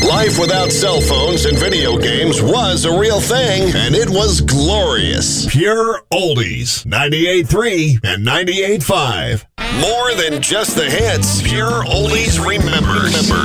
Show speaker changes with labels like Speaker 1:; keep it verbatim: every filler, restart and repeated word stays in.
Speaker 1: Life without cell phones and video games was a real thing, and it was glorious. Pure Oldies, ninety-eight point three and ninety-eight point five. More than just the hits, Pure Oldies remembers.